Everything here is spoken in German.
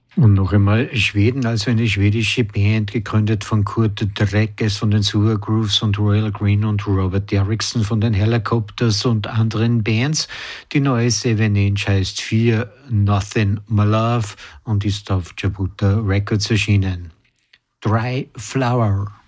Und noch einmal Schweden, also eine schwedische Band, gegründet von Kurt Dreckes von den Sewer Grooves und Royal Green und Robert Derrickson von den Helicopters und anderen Bands. Die neue 7-Inch heißt Fear Nothing My Love und ist auf Jabuta Records erschienen. Dry Flower.